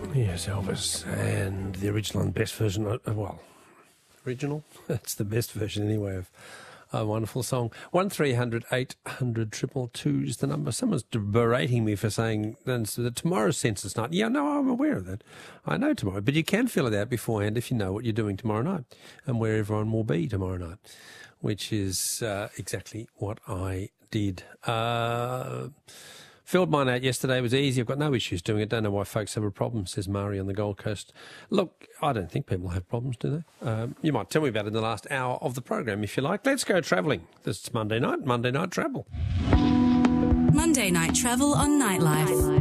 Yes, Elvis, and the original and best version, original? That's the best version anyway of a wonderful song. 1300 800 222 is the number. Someone's berating me for saying that tomorrow's census night. Yeah, no, I'm aware of that. I know tomorrow, but you can fill it out beforehand if you know what you're doing tomorrow night and where everyone will be tomorrow night, which is exactly what I did. Filled mine out yesterday. It was easy. I've got no issues doing it. Don't know why folks have a problem, says Mari on the Gold Coast. Look, I don't think people have problems, do they? You might tell me about it in the last hour of the program, if you like. Let's go travelling. This is Monday night travel. Monday night travel on Nightlife.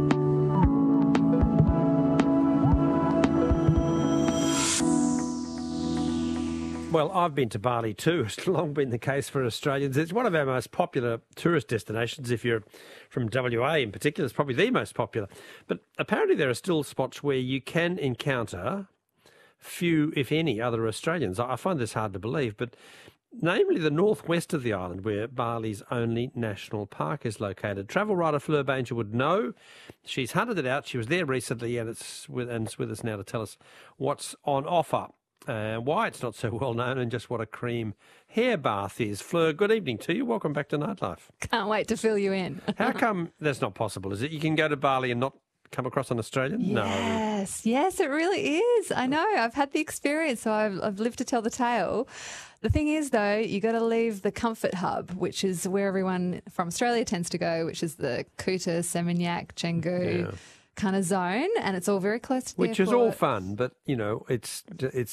Well, I've been to Bali too. It's long been the case for Australians. It's one of our most popular tourist destinations. If you're from WA in particular, it's probably the most popular. But apparently there are still spots where you can encounter few, if any, other Australians. I find this hard to believe, but namely the northwest of the island where Bali's only national park is located. Travel writer Fleur Banger would know. She's hunted it out. She was there recently and it's with us now to tell us what's on offer. Why it's not so well known and just what a cream hair bath is. Fleur, good evening to you. Welcome back to Nightlife. Can't wait to fill you in. How come that's not possible, is it? You can go to Bali and not come across an Australian? Yes, it really is. I know. I've had the experience, so I've lived to tell the tale. The thing is, though, you got to leave the comfort hub, which is where everyone from Australia tends to go, which is the Kuta, Seminyak, Canggu kind of zone, and it's all very close to the airport. Is all fun, but you know, it's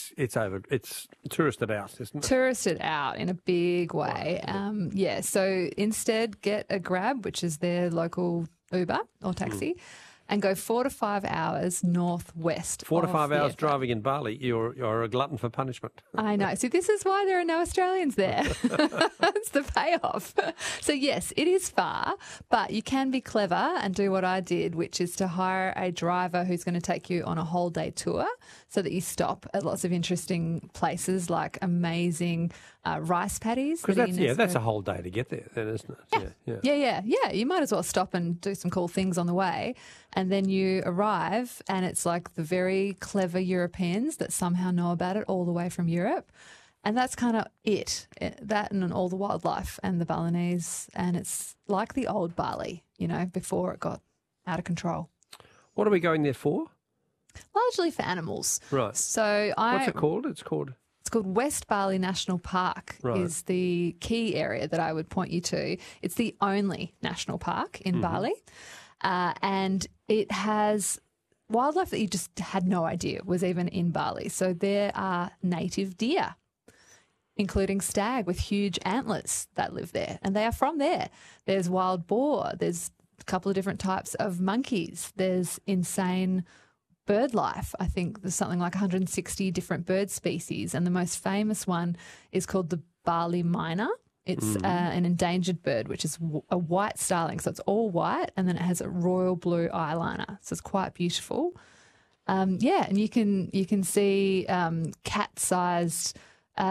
touristed out, isn't it? Touristed out in a big way. So instead get a Grab, which is their local Uber or taxi, and go 4 to 5 hours northwest. 4 to 5 hours driving in Bali, you're a glutton for punishment. I know. So this is why there are no Australians there. That's the payoff. So yes, it is far, but you can be clever and do what I did, which is to hire a driver who's going to take you on a whole day tour so that you stop at lots of interesting places like amazing rice paddies. Because that's a whole day to get there then, isn't it? Yeah. You might as well stop and do some cool things on the way. And then you arrive and it's like the very clever Europeans that somehow know about it all the way from Europe. And that's kind of it, that and all the wildlife and the Balinese. And it's like the old Bali, before it got out of control. What are we going there for? Largely for animals. Right. So what's it called? It's called West Bali National Park is the key area that I would point you to. It's the only national park in Bali. And it has wildlife that you just had no idea was even in Bali. So there are native deer, including stag with huge antlers that live there, and they are from there. There's wild boar. There's a couple of different types of monkeys. There's insane bird life. I think there's something like 160 different bird species, and the most famous one is called the Bali myna. It's an endangered bird, which is a white starling. So it's all white, and then it has a royal blue eyeliner. So it's quite beautiful. And you can see cat-sized.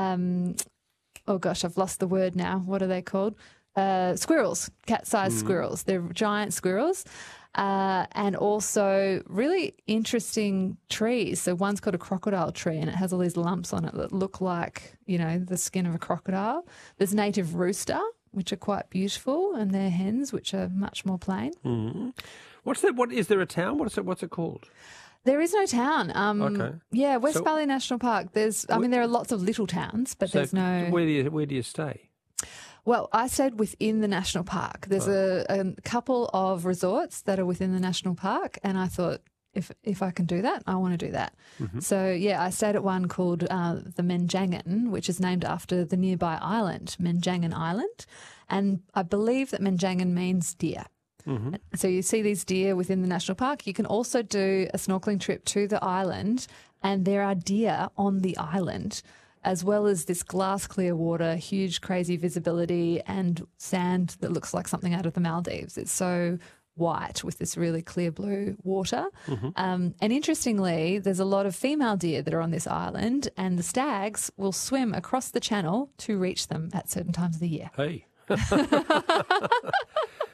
I've lost the word now. What are they called? Squirrels, cat-sized squirrels. They're giant squirrels. And also really interesting trees. So one's called a crocodile tree and it has all these lumps on it that look like, the skin of a crocodile. There's native rooster, which are quite beautiful, and they're hens, which are much more plain. Mm-hmm. What's that? Is there a town? What's it called? There is no town. Okay. Yeah, West Bali National Park. There are lots of little towns, but there's no... Where do you stay? Well, I stayed within the national park. There's a couple of resorts that are within the national park, and I thought, if I can do that, I want to do that. Mm-hmm. So, I stayed at one called the Menjangan, which is named after the nearby island, Menjangan Island, and I believe that Menjangan means deer. Mm-hmm. So you see these deer within the national park. You can also do a snorkeling trip to the island, and there are deer on the island, as well as this glass clear water, huge crazy visibility, and sand that looks like something out of the Maldives. It's so white with this really clear blue water. Mm-hmm. And interestingly, there's a lot of female deer that are on this island, and the stags will swim across the channel to reach them at certain times of the year. Hey.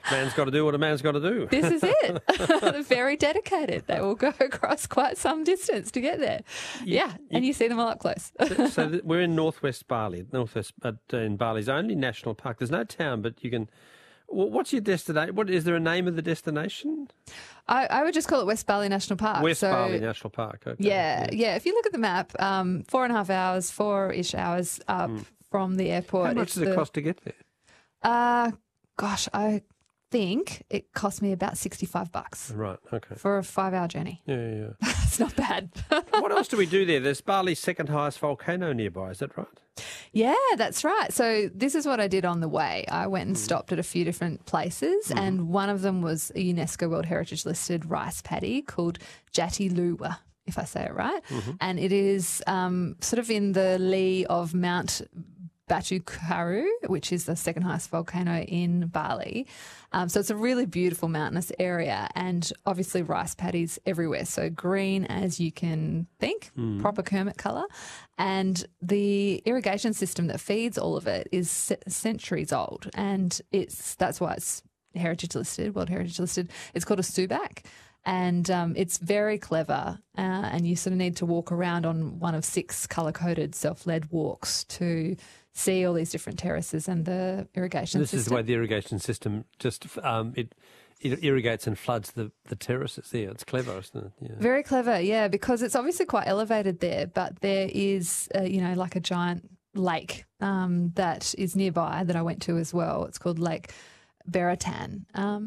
Man's got to do what a man's got to do. This is it. They're very dedicated. They will go across quite some distance to get there. And you see them all up close. So we're in northwest Bali, in Bali's only national park. There's no town, but you can. What's your destination? Is there a name of the destination? I would just call it West Bali National Park. Bali National Park. Okay. Yeah. If you look at the map, 4.5 hours, 4-ish hours up from the airport. How much does it cost to get there? Gosh, I think it cost me about $65. Right, okay. For a 5-hour journey. Yeah. It's not bad. What else do we do there? There's Bali's second highest volcano nearby, is that right? Yeah, that's right. So this is what I did on the way. I went and stopped at a few different places, and one of them was a UNESCO World Heritage listed rice paddy called Jatiluwa, if I say it right. And it is sort of in the lee of Mount Batu Karu, which is the second highest volcano in Bali. So it's a really beautiful mountainous area, and obviously rice paddies everywhere. So green as you can think, proper Kermit colour. And the irrigation system that feeds all of it is centuries old, and that's why it's heritage listed, World Heritage listed. It's called a subak. And it's very clever, and you sort of need to walk around on one of 6 colour-coded self-led walks to see all these different terraces and the irrigation system. This is the way the irrigation system just it irrigates and floods the terraces there. It's clever, isn't it? Yeah. Very clever, yeah, because it's obviously quite elevated there, but there is, like a giant lake that is nearby that I went to as well. It's called Lake Beratan,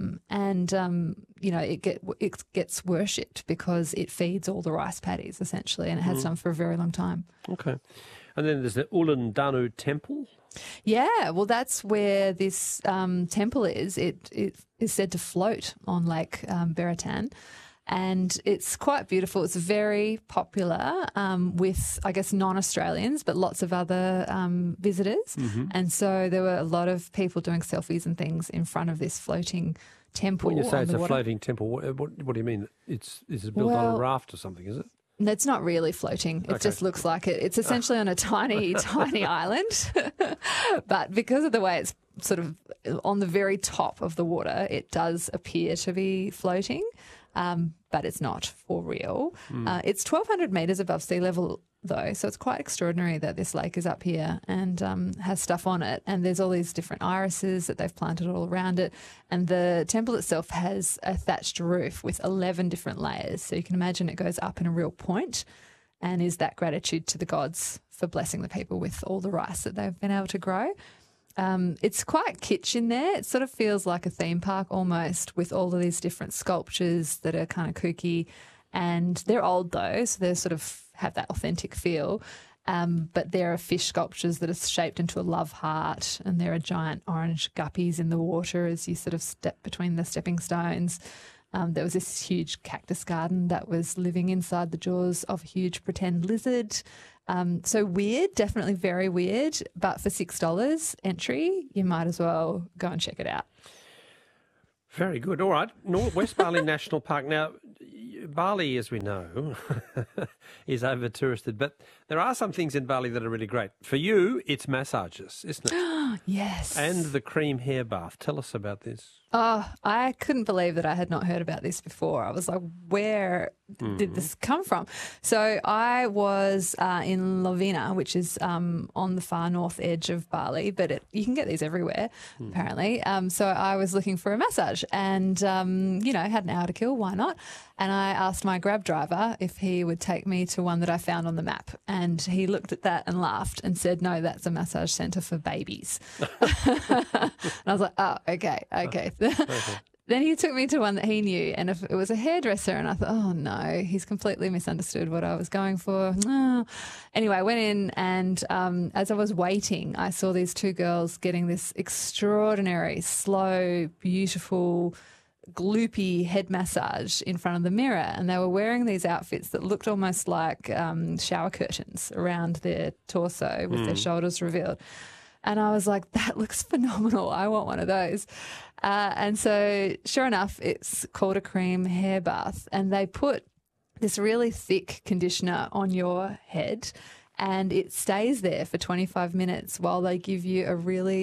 it gets worshipped because it feeds all the rice paddies essentially, and it has done for a very long time. Okay. And then there's the Ulan Danu Temple. Yeah, well, that's where this temple is. It is said to float on Lake Beratan. And it's quite beautiful. It's very popular with, I guess, non-Australians, but lots of other visitors. And so there were a lot of people doing selfies and things in front of this floating temple. When you say it's a floating temple, what do you mean? Is it built on a raft or something, is it? It's not really floating. It just looks like it. It's essentially on a tiny, tiny island. But because of the way it's sort of on the very top of the water, it does appear to be floating. But it's not for real. It's 1,200 metres above sea level, though, so it's quite extraordinary that this lake is up here and has stuff on it. And there's all these different irises that they've planted all around it. And the temple itself has a thatched roof with 11 different layers. So you can imagine it goes up in a real point, and is that gratitude to the gods for blessing the people with all the rice that they've been able to grow. It's quite kitsch in there. It sort of feels like a theme park almost, with all of these different sculptures that are kind of kooky, and they're old though, so they sort of have that authentic feel. But there are fish sculptures that are shaped into a love heart, and there are giant orange guppies in the water as you sort of step between the stepping stones. There was this huge cactus garden that was living inside the jaws of a huge pretend lizard. So weird, definitely very weird, but for $6 entry, you might as well go and check it out. Very good. All right. West Bali National Park. Now, Bali, as we know, is over-touristed, but there are some things in Bali that are really great. For you, it's massages, isn't it? Yes. And the cream hair bath. Tell us about this. Oh, I couldn't believe that I had not heard about this before. I was like, where did this come from? So I was in Lovina, which is on the far north edge of Bali, but you can get these everywhere, apparently. So I was looking for a massage and, had an hour to kill. Why not? And I asked my Grab driver if he would take me to one that I found on the map. And he looked at that and laughed and said, no, that's a massage centre for babies. And I was like, oh, okay. Then he took me to one that he knew, and it was a hairdresser, and I thought, oh no, he's completely misunderstood what I was going for. Oh. Anyway, I went in, and as I was waiting, I saw these 2 girls getting this extraordinary, slow, beautiful, gloopy head massage in front of the mirror, and they were wearing these outfits that looked almost like shower curtains around their torso with their shoulders revealed. And I was like, that looks phenomenal. I want one of those. And so sure enough, it's called a cream hair bath, and they put this really thick conditioner on your head, and it stays there for 25 minutes while they give you a really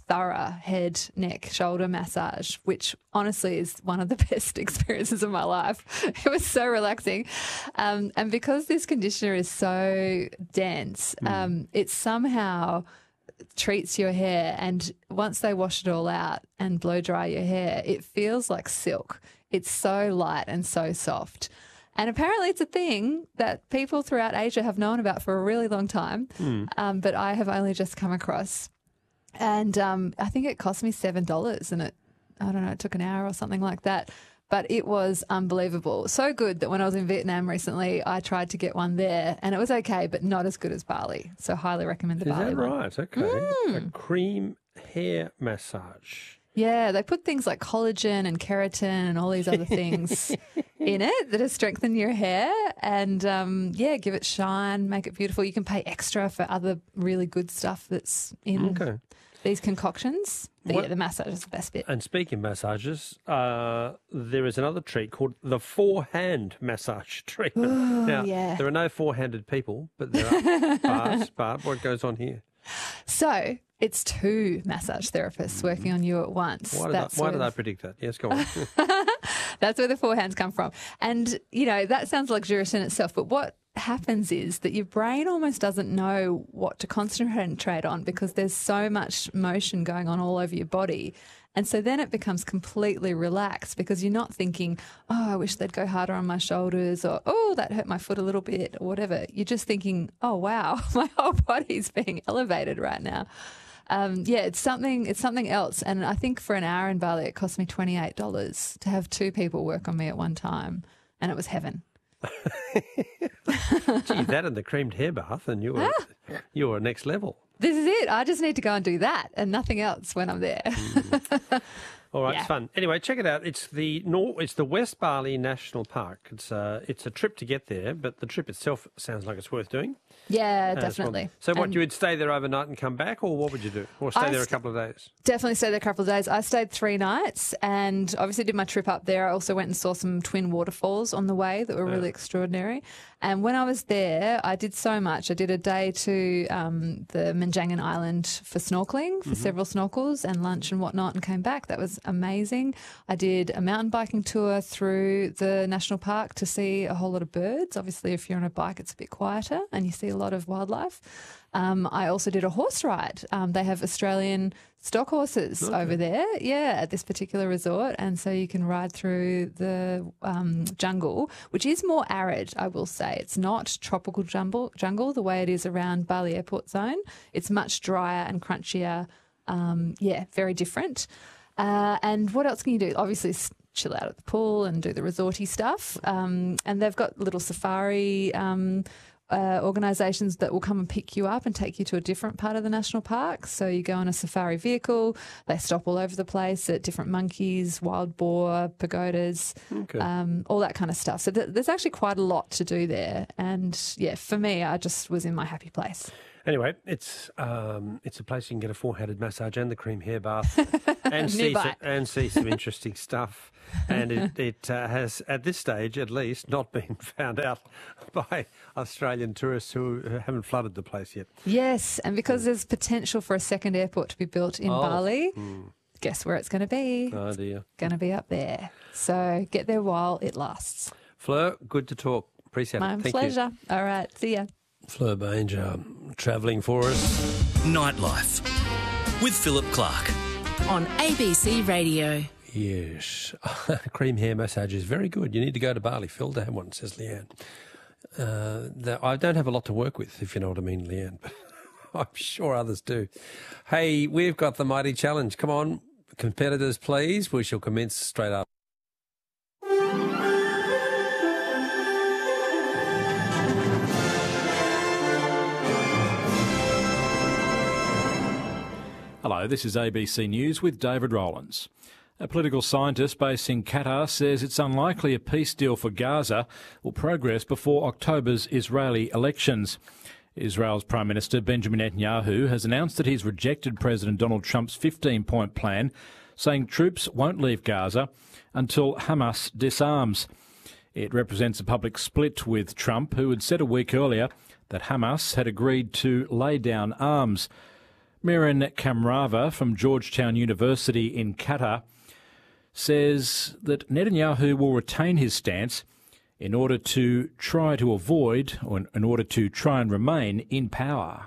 thorough head, neck, shoulder massage, which honestly is one of the best experiences of my life. It was so relaxing. And because this conditioner is so dense, it somehow treats your hair, and once they wash it all out and blow dry your hair, it feels like silk. It's so light and so soft. And apparently it's a thing that people throughout Asia have known about for a really long time, but I have only just come across. And I think it cost me $7, and it took an hour or something like that. But it was unbelievable. So good that when I was in Vietnam recently, I tried to get one there, and it was okay, but not as good as Bali. So highly recommend the Bali one. Is that right? Okay. A cream hair massage. Yeah, they put things like collagen and keratin and all these other things in it that strengthen your hair and, give it shine, make it beautiful. You can pay extra for other really good stuff that's in these concoctions. But the massage is the best bit. And speaking of massages, there is another treat called the four-hand massage treatment. Now, there are no four-handed people, but there are. But what goes on here? So it's two massage therapists working on you at once. Why did I predict that? Yes, go on. That's where the four hands come from. And, that sounds luxurious in itself, but what happens is that your brain almost doesn't know what to concentrate on because there's so much motion going on all over your body. And so then it becomes completely relaxed because you're not thinking, oh, I wish they'd go harder on my shoulders, or, oh, that hurt my foot a little bit, or whatever. You're just thinking, oh, wow, my whole body's being elevated right now. It's something else. And I think for an hour in Bali, it cost me $28 to have two people work on me at one time. And it was heaven. Gee, that and the creamed hair bath, and you were next level. This is it. I just need to go and do that and nothing else when I'm there. All right, It's fun. Anyway, check it out. It's the West Bali National Park. It's a trip to get there, but the trip itself sounds like it's worth doing. Yeah, definitely. Well. So what, you would stay there overnight and come back, or what would you do? Or stay there a couple of days? Definitely stay there a couple of days. I stayed 3 nights and obviously did my trip up there. I also went and saw some twin waterfalls on the way that were really extraordinary. And when I was there, I did so much. I did a day to the Manjangan Island for snorkeling, for several snorkels and lunch and whatnot, and came back. That was amazing. I did a mountain biking tour through the national park to see a whole lot of birds. Obviously, if you're on a bike, it's a bit quieter and you see a lot of wildlife. I also did a horse ride. They have Australian stock horses over there, at this particular resort. And so you can ride through the jungle, which is more arid, I will say. It's not tropical jungle the way it is around Bali Airport Zone. It's much drier and crunchier. Very different. And what else can you do? Obviously, chill out at the pool and do the resorty stuff. And they've got little safari organisations that will come and pick you up and take you to a different part of the national park. So you go on a safari vehicle. They stop all over the place at different monkeys, wild boar, pagodas, all that kind of stuff. So there's actually quite a lot to do there. And, for me, I just was in my happy place. Anyway, it's a place you can get a four-handed massage and the cream hair bath and see some interesting stuff. And it has, at this stage at least, not been found out by Australian tourists who haven't flooded the place yet. Yes, and because there's potential for a second airport to be built in Bali, guess where it's going to be? Oh, dear. Going to be up there. So get there while it lasts. Fleur, good to talk. Appreciate it. My pleasure. All right, see ya. Fleur Bainge travelling for us. Nightlife with Philip Clark on ABC Radio. Yes, cream hair massage is very good. You need to go to Bali, Phil, to have one, says Leanne. I don't have a lot to work with, if you know what I mean, Leanne, but I'm sure others do. Hey, we've got the Mighty Challenge. Come on, competitors, please. We shall commence straight up. Hello, this is ABC News with David Rowlands. A political scientist based in Qatar says it's unlikely a peace deal for Gaza will progress before October's Israeli elections. Israel's Prime Minister Benjamin Netanyahu has announced that he's rejected President Donald Trump's 15-point plan, saying troops won't leave Gaza until Hamas disarms. It represents a public split with Trump, who had said a week earlier that Hamas had agreed to lay down arms. Miran Kamrava from Georgetown University in Qatar says that Netanyahu will retain his stance in order to try to avoid, or in order to try and remain in power.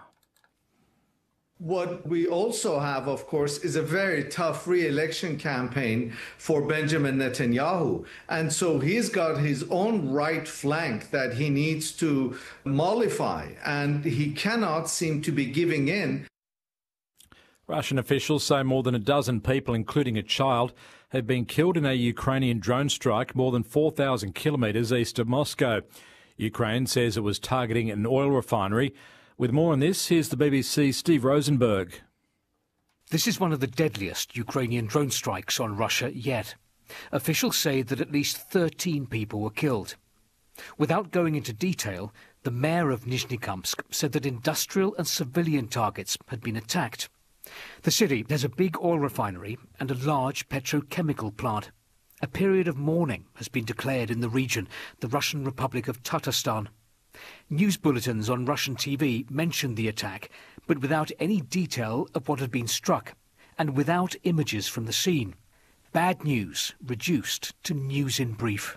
What we also have, of course, is a very tough re-election campaign for Benjamin Netanyahu. And so he's got his own right flank that he needs to mollify, and he cannot seem to be giving in. Russian officials say more than a dozen people, including a child, have been killed in a Ukrainian drone strike more than 4,000 kilometres east of Moscow. Ukraine says it was targeting an oil refinery. With more on this, here's the BBC's Steve Rosenberg. This is one of the deadliest Ukrainian drone strikes on Russia yet. Officials say that at least 13 people were killed. Without going into detail, the mayor of Nizhnekamsk said that industrial and civilian targets had been attacked. The city has a big oil refinery and a large petrochemical plant. A period of mourning has been declared in the region, the Russian Republic of Tatarstan. News bulletins on Russian TV mentioned the attack, but without any detail of what had been struck, and without images from the scene. Bad news reduced to news in brief.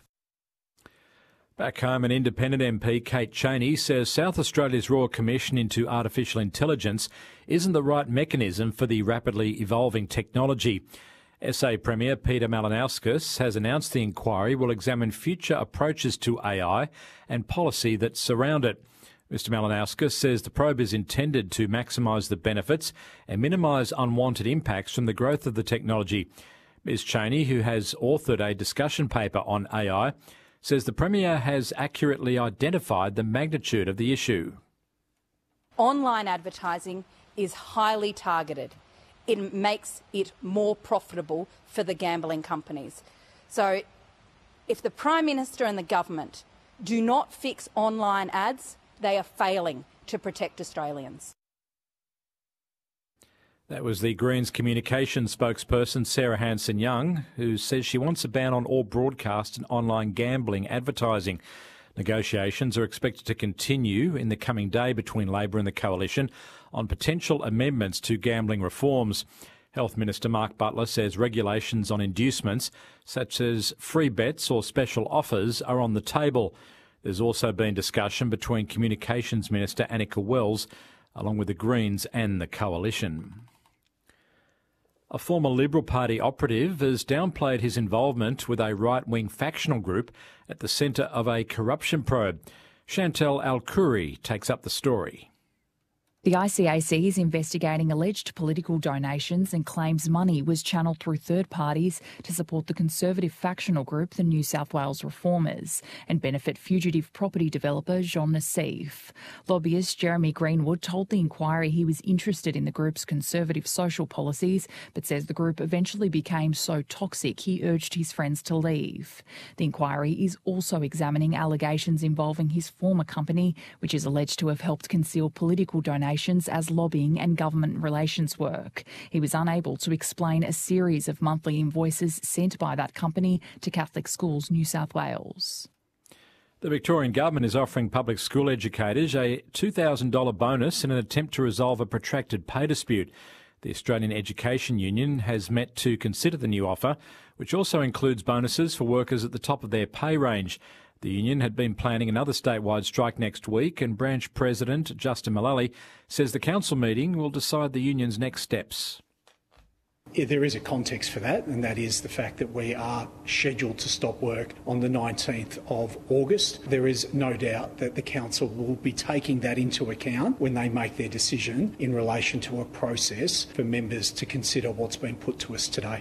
Back home, an independent MP, Kate Chaney, says South Australia's Royal Commission into Artificial Intelligence isn't the right mechanism for the rapidly evolving technology. SA Premier Peter Malinauskas has announced the inquiry will examine future approaches to AI and policy that surround it. Mr Malinauskas says the probe is intended to maximise the benefits and minimise unwanted impacts from the growth of the technology. Ms Chaney, who has authored a discussion paper on AI, says the Premier has accurately identified the magnitude of the issue. Online advertising is highly targeted. It makes it more profitable for the gambling companies. So if the Prime Minister and the government do not fix online ads, they are failing to protect Australians. That was the Greens communications spokesperson Sarah Hanson-Young, who says she wants a ban on all broadcast and online gambling advertising. Negotiations are expected to continue in the coming day between Labor and the Coalition on potential amendments to gambling reforms. Health Minister Mark Butler says regulations on inducements, such as free bets or special offers, are on the table. There's also been discussion between Communications Minister Annika Wells, along with the Greens and the Coalition. A former Liberal Party operative has downplayed his involvement with a right-wing factional group at the centre of a corruption probe. Chantal Al-Khoury takes up the story. The ICAC is investigating alleged political donations and claims money was channelled through third parties to support the Conservative factional group, the New South Wales Reformers, and benefit fugitive property developer Jean Nassif. Lobbyist Jeremy Greenwood told the inquiry he was interested in the group's conservative social policies, but says the group eventually became so toxic he urged his friends to leave. The inquiry is also examining allegations involving his former company, which is alleged to have helped conceal political donations as lobbying and government relations work. He was unable to explain a series of monthly invoices sent by that company to Catholic Schools New South Wales. The Victorian Government is offering public school educators a $2,000 bonus in an attempt to resolve a protracted pay dispute. The Australian Education Union has met to consider the new offer, which also includes bonuses for workers at the top of their pay range. The union had been planning another statewide strike next week, and branch president Justin Mullally says the council meeting will decide the union's next steps. There is a context for that, and that is the fact that we are scheduled to stop work on the 19th of August. There is no doubt that the council will be taking that into account when they make their decision in relation to a process for members to consider what's been put to us today.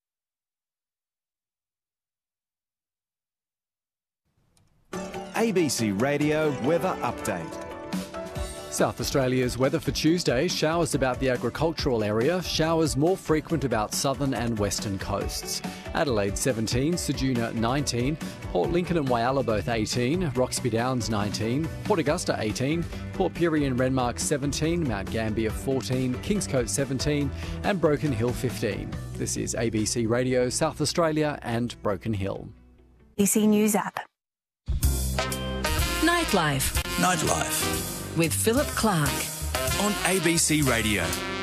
ABC Radio Weather Update. South Australia's weather for Tuesday, showers about the agricultural area, showers more frequent about southern and western coasts. Adelaide 17, Ceduna 19, Port Lincoln and Whyalla both 18, Roxby Downs 19, Port Augusta 18, Port Pirie and Renmark 17, Mount Gambier 14, Kingscote 17 and Broken Hill 15. This is ABC Radio South Australia and Broken Hill. ABC News App. Nightlife. Nightlife. With Philip Clark. On ABC Radio.